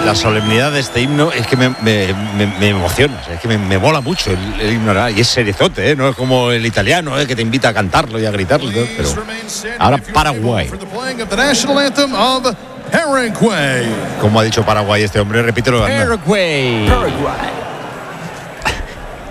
la solemnidad de este himno es que me emociona, es que me mola mucho el himno, ¿verdad? Y es seriozote, ¿eh? No es como el italiano, que te invita a cantarlo y a gritarlo, ¿no? Pero ahora Paraguay. ¿Cómo ha dicho Paraguay este hombre? Repítelo. Paraguay.